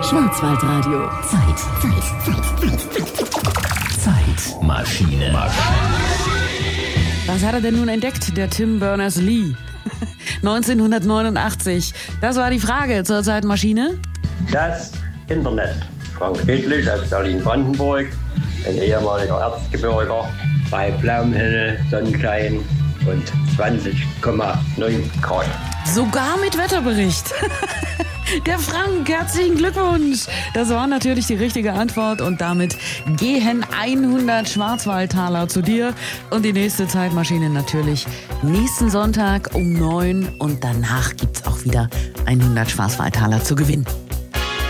Schwarzwaldradio. Zeitmaschine. Was hat er denn nun entdeckt, der Tim Berners-Lee? 1989. Das war die Frage zur Zeitmaschine. Das Internet. Frank Hedlich aus Berlin-Brandenburg, ein ehemaliger Erzgebirger, bei blauem Himmel, Sonnenschein und 20,9 Grad. Sogar mit Wetterbericht. Der Frank, herzlichen Glückwunsch. Das war natürlich die richtige Antwort und damit gehen 100 Schwarzwaldtaler zu dir und die nächste Zeitmaschine natürlich nächsten Sonntag um 9 und danach gibt's auch wieder 100 Schwarzwaldtaler zu gewinnen.